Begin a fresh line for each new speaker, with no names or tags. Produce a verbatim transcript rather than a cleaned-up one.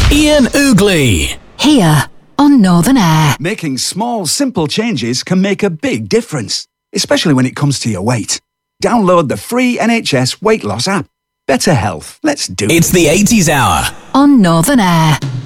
Ian Oogley.
Here on Northern Air.
Making small, simple changes can make a big difference, especially when it comes to your weight. Download the free N H S weight loss app. Better health. Let's do it.
It's the eighties Hour
on Northern Air.